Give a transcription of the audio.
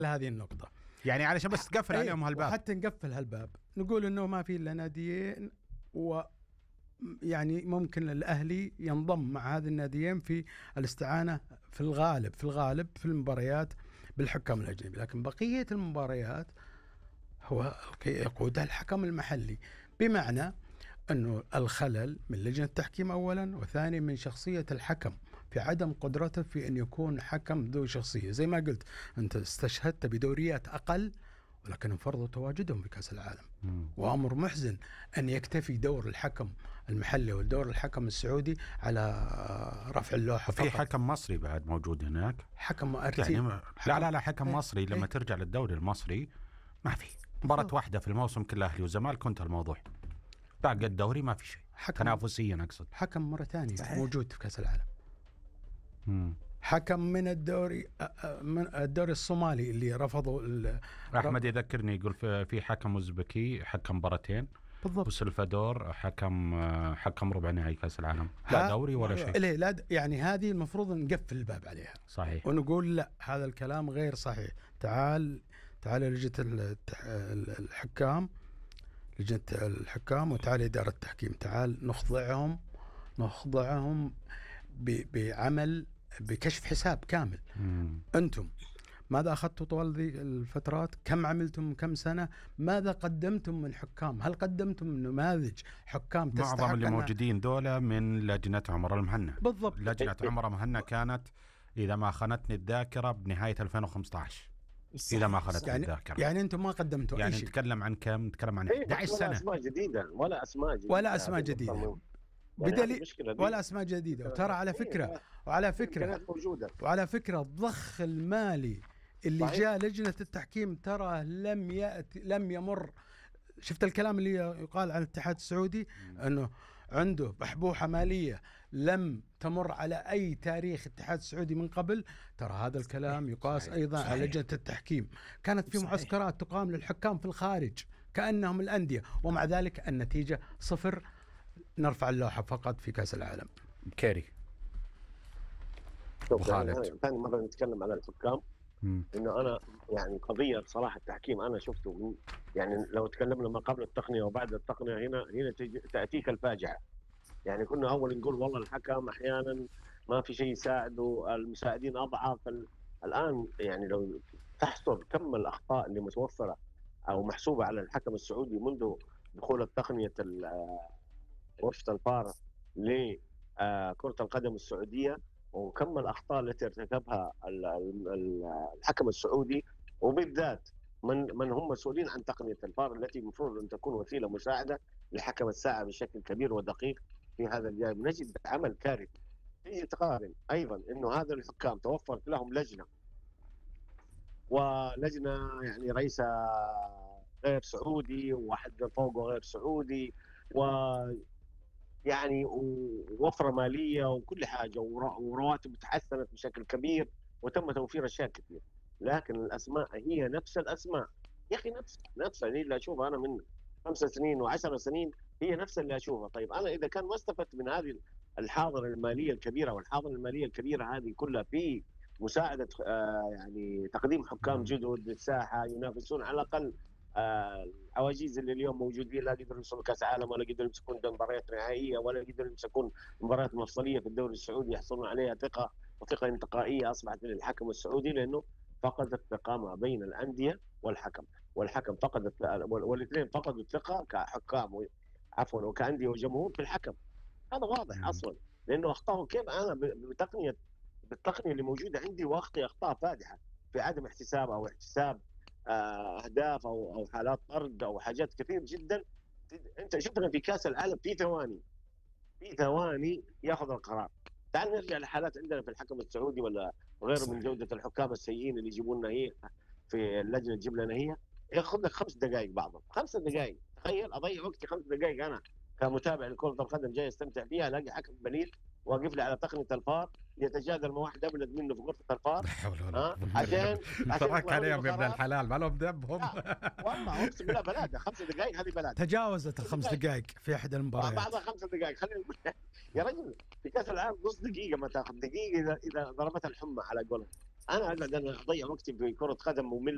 هذه النقطة، يعني علشان بس تقفل عليهم هالباب. حتى نقفل هالباب نقول إنه ما في إلا ناديين، ويعني ممكن الأهلي ينضم مع هذه الناديين في الاستعانة في الغالب في المباريات بالحكام الأجنبي، لكن بقية المباريات هو يقودها الحكم المحلي، بمعنى أنه الخلل من لجنة التحكيم أولا، وثاني من شخصية الحكم في عدم قدرته في أن يكون حكم ذو شخصية. زي ما قلت أنت استشهدت بدوريات أقل، ولكن انفرضوا تواجدهم في كأس العالم، وأمر محزن أن يكتفي دور الحكم المحلي والدور الحكم السعودي على رفع اللوحة في حكم مصري بعد موجود هناك، حكم يعني لا حكم مصري. لما ترجع للدوري المصري ما في مباراة واحدة في الموسم كله أهلي وزمالك كنت الموضوع، بعد الدوري ما في شيء تنافسيا. أقصد حكم مرة ثانية موجود في كأس العالم، حكم من الدوري الصومالي اللي رفضوا. أحمد يذكرني يقول في حكم أوزبكي حكم مباراتين بالضبط، وسلفادور حكم ربع نهائي كأس العالم، لا دوري ولا شيء. لا يعني هذه المفروض نقفل الباب عليها، صحيح، ونقول لا هذا الكلام غير صحيح. تعال لجنة الحكام وتعال إدارة التحكيم، تعال نخضعهم بعمل بكشف حساب كامل. أنتم ماذا أخذتوا طوال ذي الفترات؟ كم عملتم؟ كم سنة؟ ماذا قدمتم من حكام؟ هل قدمتم نماذج حكام تستحق؟ معظم اللي موجودين دولة من لجنة عمر المهنا. بالضبط، لجنة عمر المهنا كانت إذا ما خانتني الذاكرة بنهاية 2015 إذا ما خانتني الذاكرة. يعني أنتم ما قدمتوا يعني أي شيء. نتكلم عن كم؟ نتكلم عن 11 سنة. ولا أسماء جديدة بدليل ولا أسماء جديدة. وترى على فكرة الضخ المالي اللي جاء لجنة التحكيم ترى لم يمر. شفت الكلام اللي يقال عن الاتحاد السعودي أنه عنده بحبوحة مالية لم تمر على أي تاريخ الاتحاد السعودي من قبل. ترى هذا الكلام يقاس أيضا على لجنة التحكيم. كانت في معسكرات تقام للحكام في الخارج كأنهم الأندية، ومع ذلك النتيجة 0. نرفع اللوحة فقط في كأس العالم. كيري ثاني مرة نتكلم على الحكام، إنه أنا يعني قضية بصراحة التحكيم أنا شفته من يعني لو تكلمنا ما قبل التقنية وبعد التقنية هنا تأتيك الفاجعة. يعني كنا أول نقول والله الحكم أحيانا ما في شيء يساعده، المساعدين أضعف. الآن يعني لو تحصر كم الأخطاء اللي متوفرة أو محسوبة على الحكم السعودي منذ دخول التقنية غرفة الفار لكرة القدم السعودية، وكم الأخطاء التي ارتكبها الحكم السعودي، وبالذات من هم مسؤولين عن تقنية الفار التي المفروض أن تكون وسيلة مساعدة لحكم الساعة بشكل كبير ودقيق في هذا الجانب. نجد عمل كارثي. تيجي تقارن أيضا إنه هذا الحكام توفرت لهم ولجنة يعني رئيسها غير سعودي وواحد فوقه غير سعودي، يعني ووفرة مالية وكل حاجة ورواتب تحسنت بشكل كبير وتم توفير أشياء كثير، لكن الأسماء هي نفس الأسماء. يا أخي نفس اللي أشوفها أنا من 5 سنين و10 سنين هي نفس اللي أشوفها. طيب أنا إذا كان ما استفدت من هذه الحاضرة المالية الكبيرة والحاضرة المالية الكبيرة هذه كلها في مساعدة يعني تقديم حكام جدد للساحة ينافسون على الأقل العواجيز اللي اليوم موجودين، لا قدروا يوصلوا كاس عالم ولا قدروا يمسكون مباريات نهائيه ولا قدروا يمسكون مباريات مفصليه في الدوري السعودي يحصلون عليها ثقه وثقه انتقائيه اصبحت للحكم السعودي، لانه فقد الثقه ما بين الانديه والحكم فقد والاثنين فقدوا الثقه كحكام عفوا وكانديه وجمهور في الحكم. هذا واضح اصلا، لانه اخطاهم كيف انا بالتقنيه اللي موجوده عندي واخطي اخطاء فادحه في عدم احتساب او احتساب اهداف او حالات طرد او حاجات كثير جدا. انت شفنا في كاس العالم في ثواني ياخذ القرار. تعال نرجع لحالات عندنا في الحكم السعودي ولا غيره من جوده الحكام السيئين اللي يجيبوا لنا هي في اللجنه تجيب لنا هي ياخذ لك 5 دقائق بعضهم 5 دقائق. تخيل اضيع وقتي 5 دقائق انا كمتابع لكره القدم جاي استمتع فيها، الاقي حكم بليل واقف لي على تقنيه الفار يتجادل مع واحد ابلد منه في غرفه الفار. عشان ترك عليهم يا ابن الحلال ما لهم ذنبهم. والله اقسم بالله بلاده 5 دقائق هذه بلاده تجاوزت ال5 دقائق في احد المباريات بعدها 5 دقائق. خلينا يا رجل في كاس العالم نص دقيقه ما تاخذ دقيقه اذا ضربتها الحمى على قولهم. انا اقعد اضيع وقتي في كره قدم ممل